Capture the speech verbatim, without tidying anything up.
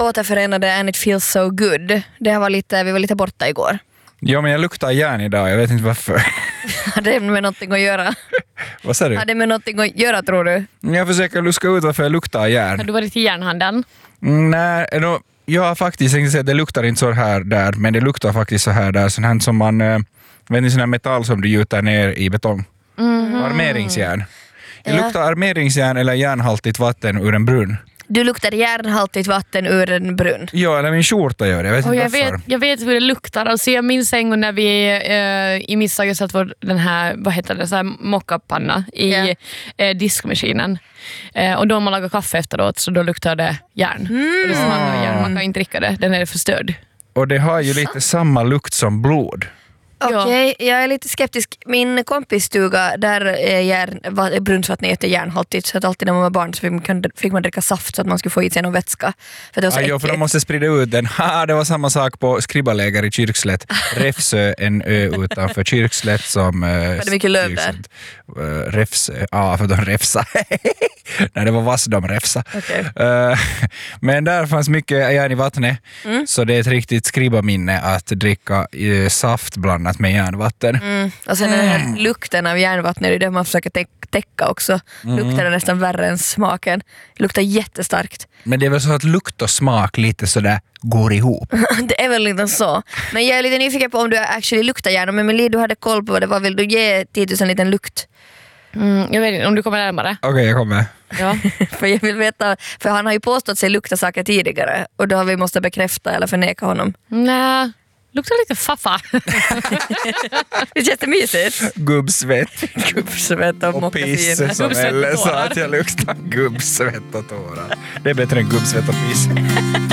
återförenade and it feels so good. Det var lite, vi var lite borta igår. Ja, men jag luktar järn idag, jag vet inte varför. Hade det med någonting att göra? Vad sa du? Hade det med någonting att göra, tror du? Jag försöker luska ut varför jag luktar järn. Har du varit i järnhandeln? Mm, nej, no, jag har faktiskt inte sett, det luktar inte så här där, men det luktar faktiskt så här där, sån här som man, äh, vet ni, sån här metall som du gjuter ner i betong. Mm. Armeringsjärn. Det Ja. luktar armeringsjärn eller järnhaltigt vatten ur en brunn. Du luktar järnhaltigt vatten ur en brunn. Ja, eller min skjorta gör det, jag vet Och inte jag, varför. vet, jag vet hur det luktar. Alltså jag minns en gång när vi eh, i midsommar satt vår den här, vad heter det, så här mockup-panna i Yeah. eh, diskmaskinen. Eh, och då man lagar kaffe efteråt så då luktar det järn. Mm. Och det smakar järn, man kan inte dricka det, den är förstörd. Och det har ju lite samma lukt som blod. Okej, okay, jag är lite skeptisk. Min kompisstuga, där är järn, va- brunnsvattnet jättejärnhaltigt, så att alltid när man var barn så fick man, fick man dricka saft så att man skulle få i sig någon vätska. För det var så Ah, jo, för de måste sprida ut den. Ha, det var samma sak på Skribaläger i Kyrkslätt. Räfsö, en ö utanför Kyrkslätt som... Uh, var det mycket löv där? Uh, Räfsö, ja ah, för de räfsa. Nej, det var vass de räfsa. Okay. Uh, men där fanns mycket järn i vattnet, mm. så det är ett riktigt skribaminne att dricka uh, saft blandat med järnvatten. Mm. Och sen den här lukten av järnvattnet, det är det man försöker tä- täcka också. Mm. Luktar det nästan värre än smaken. Luktar jättestarkt. Men det är väl så att lukt och smak lite sådär går ihop. Det är väl inte så. Men jag är lite nyfiken på om du actually luktar järn. Men Melie, du hade koll på vad det var. Vill du ge tio tusen en liten lukt? Mm, jag vet inte, om du kommer närmare. Okej, okay, jag kommer. Ja. För jag vill veta, för han har ju påstått sig lukta saker tidigare. Och då har vi måste bekräfta eller förneka honom. Nej, luktar lite faffa. Det känns det mysigt. Gubbsvett. Gubbsvett och, och piss som Gubbsvett och Ellen sa tårar. att jag luktar gubbsvett och tårar. Det är bättre än gubbsvett och piss.